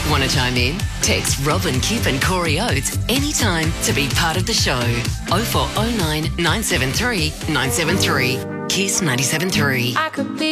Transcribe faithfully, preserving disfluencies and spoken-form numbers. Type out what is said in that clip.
Want to chime in? Text Robin, Kip and Corey Oates anytime to be part of the show. oh four oh nine, nine seven three, nine seven three. Kiss ninety-seven point three. I could be